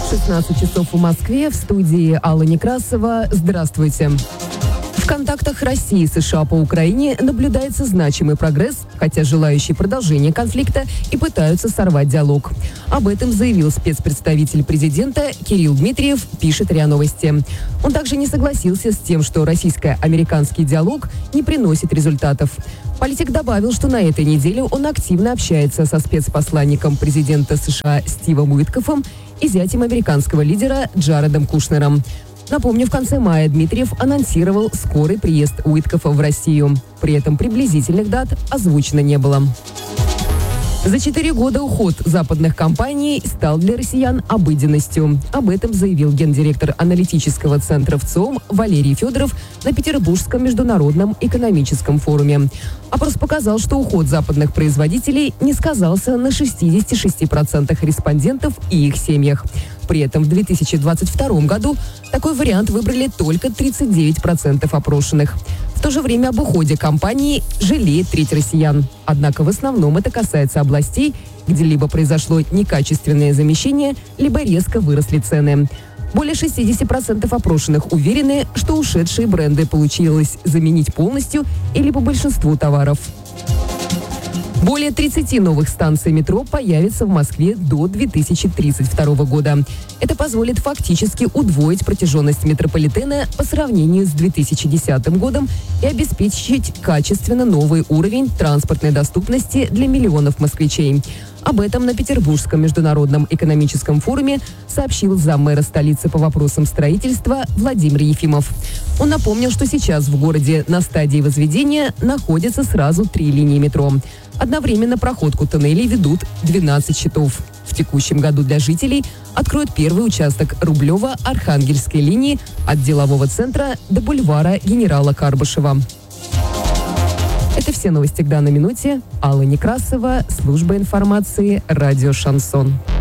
16 часов в Москве, в студии Алла Некрасова. Здравствуйте. В контактах России и США по Украине наблюдается значимый прогресс, хотя желающие продолжения конфликта и пытаются сорвать диалог. Об этом заявил спецпредставитель президента Кирилл Дмитриев, пишет РИА Новости. Он также не согласился с тем, что российско-американский диалог не приносит результатов. Политик добавил, что на этой неделе он активно общается со спецпосланником президента США Стивом Уиткофом и зятем американского лидера Джаредом Кушнером. Напомню, в конце мая Дмитриев анонсировал скорый приезд Уиткофа в Россию. При этом приблизительных дат озвучено не было. За 4 года уход западных компаний стал для россиян обыденностью. Об этом заявил гендиректор аналитического центра ВЦИОМ Валерий Федоров на Петербургском международном экономическом форуме. Опрос показал, что уход западных производителей не сказался на 66% респондентов и их семьях. При этом в 2022 году такой вариант выбрали только 39% опрошенных. В то же время об уходе компании жалеет треть россиян. Однако в основном это касается областей, где либо произошло некачественное замещение, либо резко выросли цены. Более 60% опрошенных уверены, что ушедшие бренды получилось заменить полностью или по большинству товаров. Более 30 новых станций метро появится в Москве до 2032 года. Это позволит фактически удвоить протяженность метрополитена по сравнению с 2010 годом и обеспечить качественно новый уровень транспортной доступности для миллионов москвичей. Об этом на Петербургском международном экономическом форуме сообщил заммэра столицы по вопросам строительства Владимир Ефимов. Он напомнил, что сейчас в городе на стадии возведения находятся сразу 3 линии метро. Одновременно проходку тоннелей ведут 12 щитов. В текущем году для жителей откроют первый участок Рублево-Архангельской линии от делового центра до бульвара генерала Карбышева. Это все новости к данной минуте. Алла Некрасова, служба информации, радио «Шансон».